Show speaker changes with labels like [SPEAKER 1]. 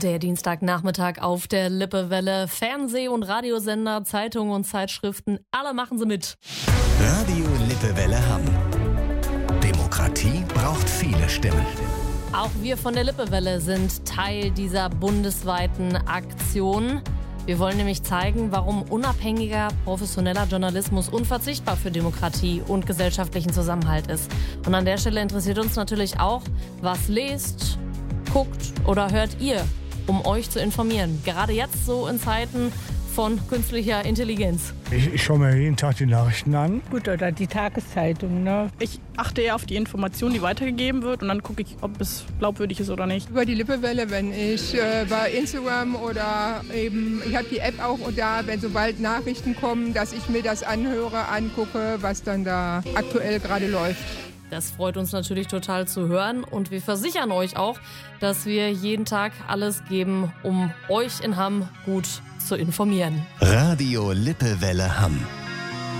[SPEAKER 1] Der Dienstagnachmittag auf der Lippewelle. Fernseh- und Radiosender, Zeitungen und Zeitschriften, alle machen sie mit.
[SPEAKER 2] Radio Lippewelle Hamm. Demokratie braucht viele Stimmen.
[SPEAKER 1] Auch wir von der Lippewelle sind Teil dieser bundesweiten Aktion. Wir wollen nämlich zeigen, warum unabhängiger, professioneller Journalismus unverzichtbar für Demokratie und gesellschaftlichen Zusammenhalt ist. Und an der Stelle interessiert uns natürlich auch, was lest, guckt oder hört ihr, um euch zu informieren. Gerade jetzt so in Zeiten von künstlicher Intelligenz.
[SPEAKER 3] Ich schaue mir jeden Tag die Nachrichten an.
[SPEAKER 4] Gut, oder die Tageszeitung, ne?
[SPEAKER 5] Ich achte eher auf die Information, die weitergegeben wird und dann gucke ich, ob es glaubwürdig ist oder nicht.
[SPEAKER 6] Über die Lippewelle, wenn ich bei Instagram oder eben, ich habe die App auch da, wenn sobald Nachrichten kommen, dass ich mir das anhöre, angucke, was dann da aktuell gerade läuft.
[SPEAKER 1] Das freut uns natürlich total zu hören und wir versichern euch auch, dass wir jeden Tag alles geben, um euch in Hamm gut zu informieren.
[SPEAKER 2] Radio Lippewelle Hamm.